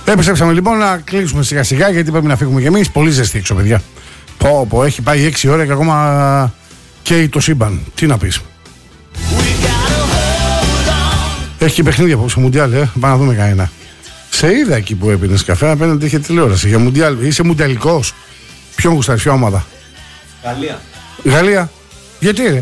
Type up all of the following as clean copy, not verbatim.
Επιστρέψαμε λοιπόν να κλείσουμε σιγά σιγά γιατί πρέπει να φύγουμε κι εμείς. Πολύ ζεστή έξω, παιδιά. Πω, έχει πάει 6 ώρα και ακόμα καίει το σύμπαν. Τι να πεις. Έχει και παιχνίδια απόψε Μουντιάλ, πάμε να δούμε κανένα. Σε είδα εκεί που έπινες καφέ απέναντι είχε τηλεόραση για Μουντιάλ. Είσαι μουντιαλικός. Ποιο μου γουστάρεις, ποια ομάδα? Γαλλία. Γαλλία. Γιατί ρε?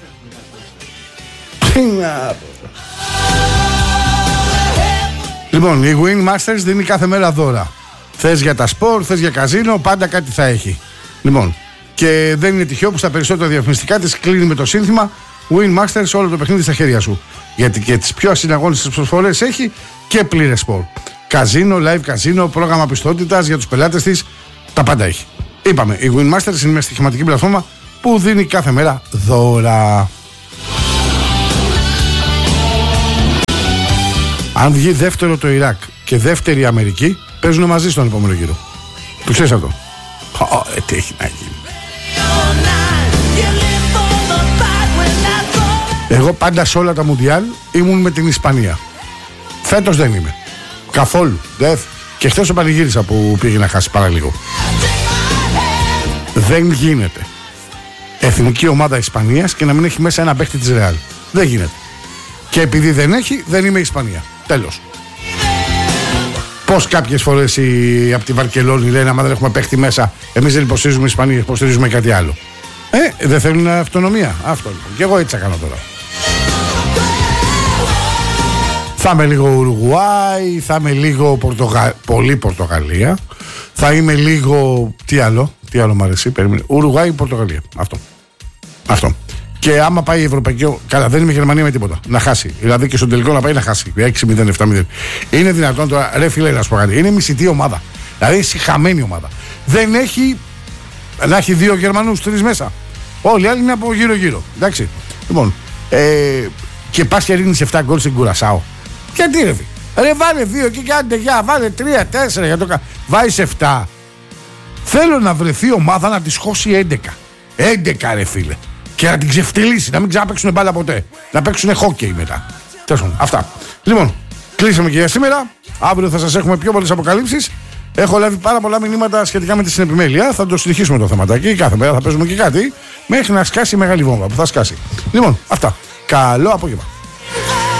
Λοιπόν, η Win Masters δίνει κάθε μέρα δώρα. Θες για τα σπορ, θες για καζίνο, πάντα κάτι θα έχει. Λοιπόν, και δεν είναι τυχαίο που στα περισσότερα διαφημιστικά της κλείνει με το σύνθημα Win Masters, όλο το παιχνίδι στα χέρια σου. Γιατί και τις πιο ασυναγώνιστες προσφορές έχει και πλήρες σπορ. Καζίνο, live καζίνο, πρόγραμμα πιστότητας για τους πελάτες της, τα πάντα έχει. Είπαμε, η Win Masters είναι μια στοιχηματική πλατφόρμα που δίνει κάθε μέρα δώρα. Αν βγει δεύτερο το Ιράκ και δεύτερη η Αμερική, παίζουν μαζί στον επόμενο γύρο. Το ξέρεις αυτό? Τι έχει να γίνει. Εγώ πάντα σε όλα τα Μουντιάλ ήμουν με την Ισπανία. Φέτος δεν είμαι. Καθόλου. Και χθες το πανηγύρισα που πήγε να χάσει πάρα λίγο. Δεν γίνεται εθνική ομάδα Ισπανίας και να μην έχει μέσα ένα παίχτη της Ρεάλ. Δεν γίνεται. Και επειδή δεν έχει, δεν είμαι Ισπανία. Τέλος. Πώς κάποιες φορές από τη Βαρκελόνη λένε άμα δεν έχουμε παίχτη μέσα, εμείς δεν υποστηρίζουμε Ισπανία, υποστηρίζουμε κάτι άλλο. Δεν θέλουν αυτονομία. Αυτό λοιπόν. Και εγώ έτσι θα κάνω τώρα. Θα είμαι λίγο Ουρουγουάη, θα είμαι λίγο πολύ Πορτογαλία, θα είμαι λίγο. Τι άλλο μου αρέσει, περίμενε. Ουρουγουάη, Πορτογαλία. Αυτό. Και άμα πάει η Ευρωπαϊκή. Καλά, δεν είμαι Γερμανία με τίποτα. Να χάσει. Δηλαδή και στον τελικό να πάει να χάσει. 6-0, 7-0. Είναι δυνατόν τώρα, ρε φίλε, να σου πω κάτι. Είναι μισητή ομάδα. Δηλαδή συχαμένη ομάδα. Δεν έχει. Να έχει 2 Γερμανούς, 3 μέσα. Όλοι οι άλλοι είναι από γύρω-γύρω. Εντάξει. Λοιπόν. Και πα και ρίχνει 7 γκολ στην Κουρασάο. Γιατί ρε φίλε. Ρε βάλε 2 και κάντε για. Βάλε 3-4 για το κα. Βάζει 7. Θέλω να βρεθεί ομάδα να τη χώσει 11. 11 ρε φίλε. Και να την ξεφτυλίσει, να μην ξαναπαίξουν μπάλα ποτέ. Να παίξουν χόκκεϊ μετά. Τέλος, αυτά. Λοιπόν, κλείσαμε και για σήμερα. Αύριο θα σας έχουμε πιο πολλές αποκαλύψεις. Έχω λάβει πάρα πολλά μηνύματα σχετικά με τη συνεπιμέλεια. Θα το συνεχίσουμε το θεματάκι. Κάθε μέρα θα παίζουμε και κάτι. Μέχρι να σκάσει η μεγάλη βόμβα που θα σκάσει. Λοιπόν, αυτά. Καλό απόγευμα.